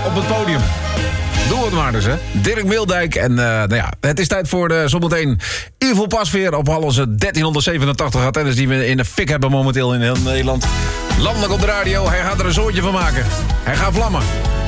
op het podium. Doe het maar dus, hè. Dirk Meeldijk. En het is tijd voor zometeen Ivo Pasveer op al onze 1387 antennes die we in de fik hebben momenteel in heel Nederland. Landelijk op de radio, hij gaat er een zootje van maken. Hij gaat vlammen.